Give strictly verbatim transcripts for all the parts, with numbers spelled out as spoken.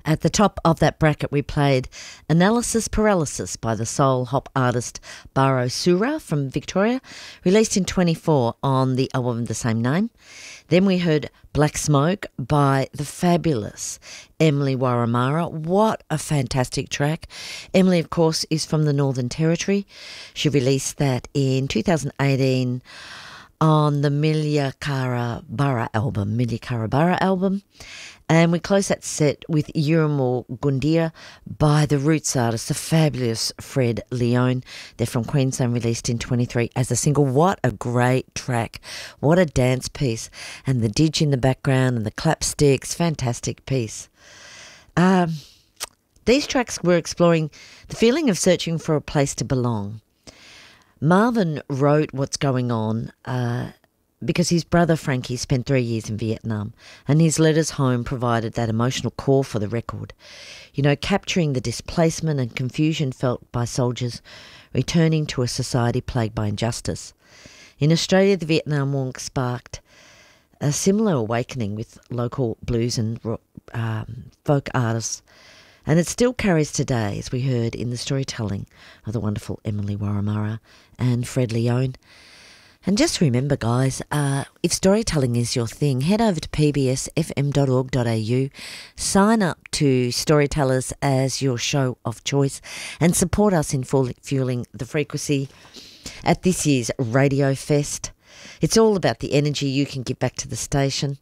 At the top of that bracket, we played Analysis Paralysis by the soul hop artist Baro Sura from Victoria, released in twenty-four on the album of the same name. Then we heard Black Smoke by the fabulous Emily Waramara. What a fantastic track. Emily, of course, is from the Northern Territory. She released that in two thousand eighteen on the Milyakara Burra album, Milyakara Burra album. And we close that set with Yuramul Gundia by the roots artist, the fabulous Fred Leone. They're from Queensland, released in twenty-three as a single. What a great track. What a dance piece. And the didge in the background and the clapsticks, fantastic piece. Um, these tracks were exploring the feeling of searching for a place to belong. Marvin wrote what's going on uh, because his brother Frankie spent three years in Vietnam, and his letters home provided that emotional core for the record. You know, capturing the displacement and confusion felt by soldiers returning to a society plagued by injustice. In Australia, the Vietnam War sparked a similar awakening with local blues and um, folk artists, and it still carries today, as we heard in the storytelling of the wonderful Emily Waramara and Fred Leone. And just remember, guys, uh, if storytelling is your thing, head over to p b s f m dot org dot a u, sign up to Storytellers as your show of choice, and support us in fueling the frequency at this year's Radio Fest. It's all about the energy you can give back to the station.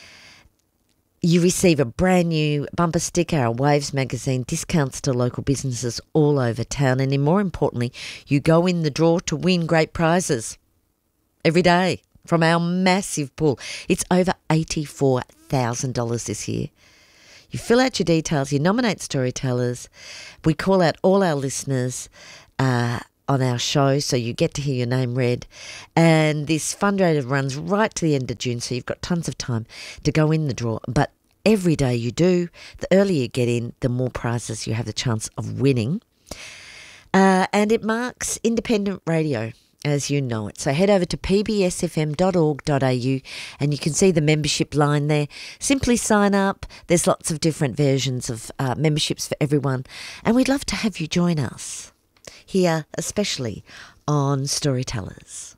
You receive a brand new bumper sticker, our Waves magazine, discounts to local businesses all over town, and more importantly, you go in the draw to win great prizes every day from our massive pool. It's over eighty-four thousand dollars this year. You fill out your details, you nominate storytellers, we call out all our listeners uh, on our show, so you get to hear your name read, and this fundraiser runs right to the end of June, so you've got tons of time to go in the draw. But every day you do, the earlier you get in, the more prizes you have the chance of winning. Uh, and it marks independent radio as you know it. So head over to p b s f m dot org dot a u and you can see the membership line there. Simply sign up. There's lots of different versions of uh, memberships for everyone, and we'd love to have you join us here, especially on Storytellers.